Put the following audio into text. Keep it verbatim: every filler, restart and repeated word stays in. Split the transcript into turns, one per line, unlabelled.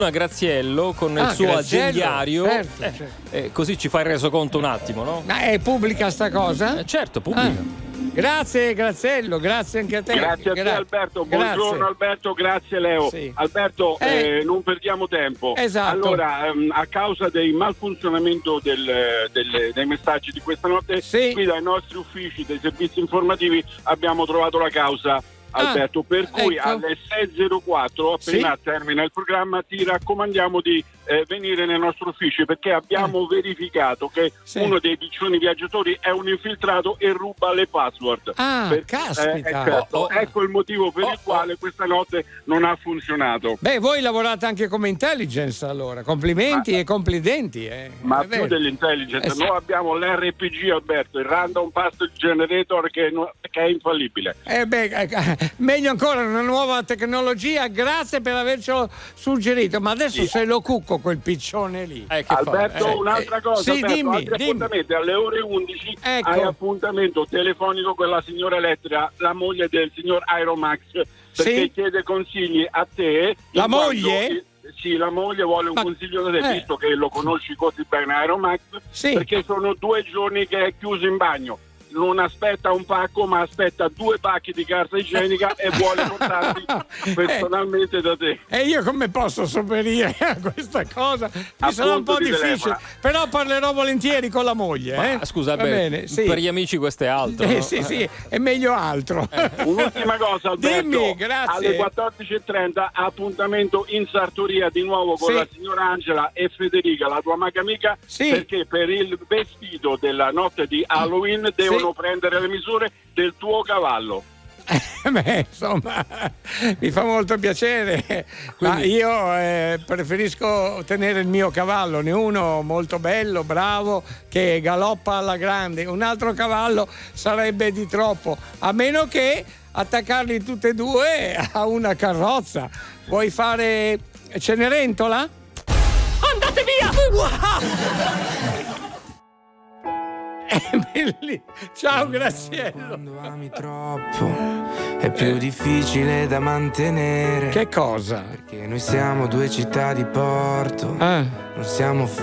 Graziello con
ah,
il suo
Graziello,
agendiario,
certo,
eh,
certo.
eh, così ci fai il resoconto un attimo, no?
Ma è pubblica sta cosa?
Eh, certo, pubblica.
Ah. Grazie Graziello, grazie anche a te.
Grazie a te
Gra-
Alberto,
grazie.
buongiorno Alberto, grazie Leo.
Sì.
Alberto,
Eh.
eh, non perdiamo tempo.
Esatto.
Allora, ehm, a causa del malfunzionamento del, del, dei messaggi di questa notte,
sì.
qui dai nostri uffici, dei servizi informativi, abbiamo trovato la causa. Alberto,
ah,
per cui
ecco.
alle sei e zero quattro, appena
sì.
termina il programma, ti raccomandiamo di eh, venire nei nostri uffici, perché abbiamo eh. verificato che
sì.
uno dei piccioni viaggiatori è un infiltrato e ruba le password.
Ah,
per,
caspita.
eh, certo,
oh, oh.
Ecco il motivo per
oh,
il quale questa notte non ha funzionato.
Beh, voi lavorate anche come intelligence, allora. Complimenti ma, e complimenti. Eh.
Ma più dell'intelligence, eh, sì. noi abbiamo l'R P G, Alberto, il Random Path Generator, che, no, che è infallibile.
Eh beh, eh, meglio ancora una nuova tecnologia, grazie per avercelo suggerito, ma adesso sì. se lo cucco quel piccione lì.
Eh, Alberto, eh, un'altra cosa,
sì,
Alberto,
dimmi,
altri
dimmi.
appuntamenti alle ore undici,
ecco.
hai appuntamento telefonico con la signora Elettra, la moglie del signor Aeromax, perché
sì?
chiede consigli a te.
La moglie?
Il, sì, la moglie vuole un ma, consiglio da te, eh. visto che lo conosci così bene Aeromax, sì. perché sono due giorni che è chiuso in bagno. Non aspetta un pacco, ma aspetta due pacchi di carta igienica e vuole portarli personalmente da te.
E io come posso sopperire a questa cosa? Mi
Appunto
sarà un po' difficile,
telefona.
Però parlerò volentieri con la moglie.
Ma,
eh?
scusa,
Va
beh,
bene, sì.
per gli amici questo è altro.
Eh,
no?
sì, sì, è meglio altro.
Eh. Un'ultima cosa, Alberto.
Dimmi, grazie.
Alle quattordici e trenta appuntamento in sartoria di nuovo con
sì.
la signora Angela e Federica, la tua maga amica,
sì.
perché per il vestito della notte di Halloween devono sì. prendere le misure del tuo cavallo.
Beh, insomma, mi fa molto piacere. Quindi... ma io eh, preferisco tenere il mio cavallo, ne uno molto bello, bravo, che galoppa alla grande. Un altro cavallo sarebbe di troppo, a meno che attaccarli tutti e due a una carrozza. Vuoi fare Cenerentola?
Andate via!
Wow! Ciao Graziello.
Quando ami troppo è più difficile da mantenere.
Che cosa?
Perché noi siamo due città di porto,
ah.
non siamo